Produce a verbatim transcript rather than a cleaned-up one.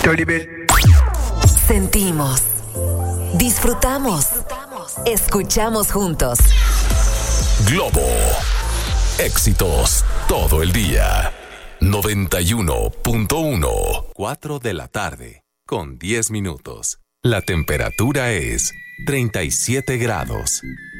Tolibel. Sentimos, disfrutamos, escuchamos juntos. Globo. Éxitos todo el día. noventa y uno punto uno. cuatro de la tarde, con diez minutos. La temperatura es treinta y siete grados.